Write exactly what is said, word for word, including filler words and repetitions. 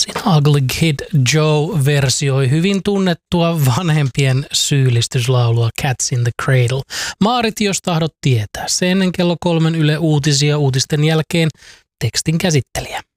Siinä Ugly Kid Joe versioi hyvin tunnettua vanhempien syyllistyslaulua Cats in the Cradle. Maarit, jos tahdot tietää. Se ennen kello kolmen Yle Uutisia, uutisten jälkeen tekstin käsittelijä.